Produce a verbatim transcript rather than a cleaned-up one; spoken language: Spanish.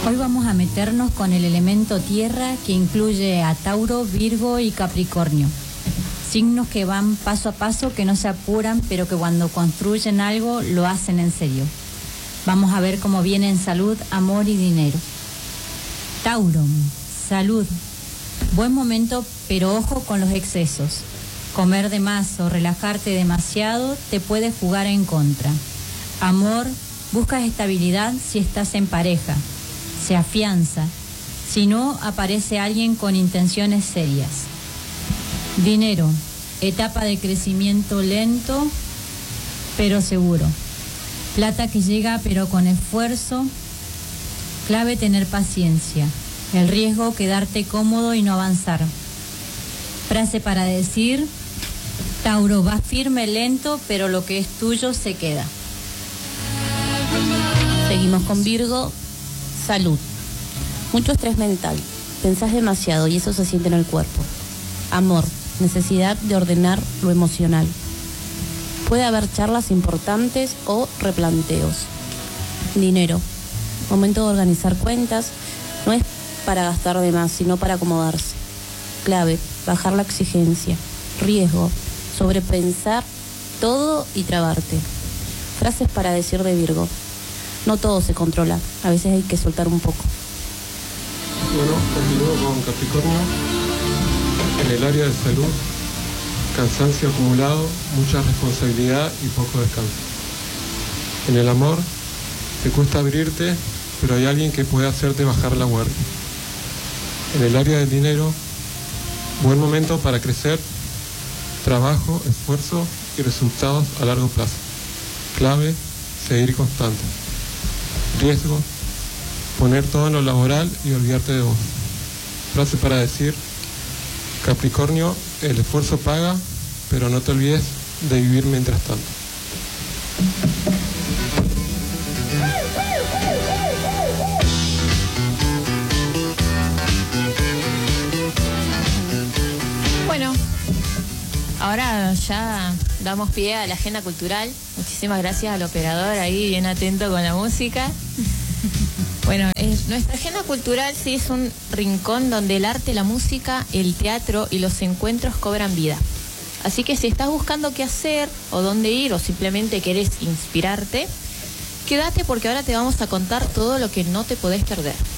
Hoy vamos a meternos con el elemento tierra, que incluye a Tauro, Virgo y Capricornio. Signos que van paso a paso, que no se apuran, pero que cuando construyen algo lo hacen en serio. Vamos a ver cómo vienen salud, amor y dinero. Tauro, salud. Buen momento, pero ojo con los excesos. Comer de más o relajarte demasiado te puede jugar en contra. Amor, buscas estabilidad si estás en pareja. Se afianza. Si no, aparece alguien con intenciones serias. Dinero, etapa de crecimiento lento, pero seguro. Plata que llega, pero con esfuerzo. Clave tener paciencia. El riesgo, quedarte cómodo y no avanzar. Frase para decir: Tauro, va firme, lento, pero lo que es tuyo se queda. Seguimos con Virgo, salud. Mucho estrés mental, pensás demasiado y eso se siente en el cuerpo. Amor, necesidad de ordenar lo emocional. Puede haber charlas importantes o replanteos. Dinero, momento de organizar cuentas, no es para gastar de más, sino para acomodarse. Clave, bajar la exigencia. Riesgo, sobrepensar todo y trabarte. Frases para decir de Virgo: no todo se controla, a veces hay que soltar un poco. Bueno, continúo con Capricornio. En el área de salud, cansancio acumulado, mucha responsabilidad y poco descanso. En el amor, te cuesta abrirte, pero hay alguien que puede hacerte bajar la guardia. En el área del dinero, buen momento para crecer, trabajo, esfuerzo y resultados a largo plazo. Clave, seguir constante. Riesgo, poner todo en lo laboral y olvidarte de vos. Frase para decir: Capricornio, el esfuerzo paga, pero no te olvides de vivir mientras tanto. Bueno, ahora ya damos pie a la agenda cultural. Muchísimas gracias al operador ahí, bien atento con la música. Bueno, eh, nuestra agenda cultural sí es un rincón donde el arte, la música, el teatro y los encuentros cobran vida. Así que si estás buscando qué hacer o dónde ir o simplemente querés inspirarte, quédate porque ahora te vamos a contar todo lo que no te podés perder.